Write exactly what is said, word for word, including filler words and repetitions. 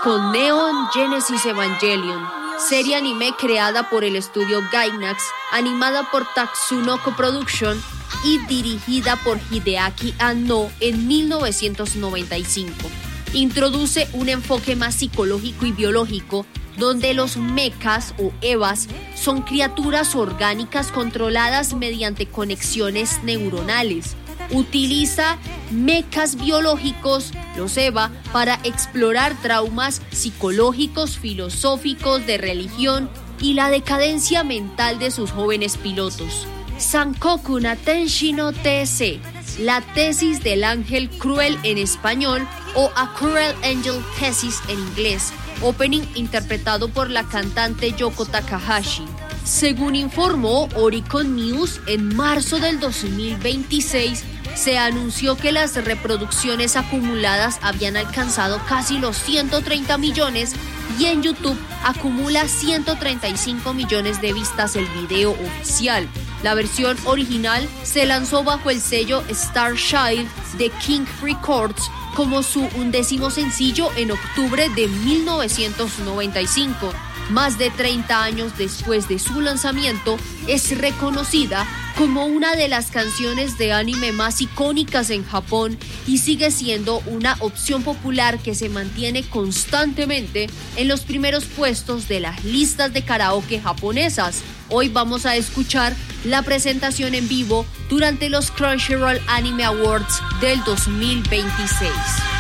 con Neon Genesis Evangelion, serie anime creada por el estudio Gainax, animada por Tatsunoko Production y dirigida por Hideaki Anno en mil novecientos noventa y cinco. Introduce un enfoque más psicológico y biológico, donde los mechas o evas son criaturas orgánicas controladas mediante conexiones neuronales. Utiliza mechas biológicos, los EVA, para explorar traumas psicológicos, filosóficos, de religión y la decadencia mental de sus jóvenes pilotos. Sankoku na Tenshi no Teise, la tesis del ángel cruel en español o A Cruel Angel Thesis en inglés, opening interpretado por la cantante Yoko Takahashi. Según informó Oricon News, en marzo del dos mil veintiséis se anunció que las reproducciones acumuladas habían alcanzado casi los ciento treinta millones y en YouTube acumula ciento treinta y cinco millones de vistas el video oficial. La versión original se lanzó bajo el sello Starchild de King Records como su undécimo sencillo en octubre de mil novecientos noventa y cinco. Más de treinta años después de su lanzamiento, es reconocida como una de las canciones de anime más icónicas en Japón y sigue siendo una opción popular que se mantiene constantemente en los primeros puestos de las listas de karaoke japonesas. Hoy vamos a escuchar la presentación en vivo durante los Crunchyroll Anime Awards del dos mil veintiséis.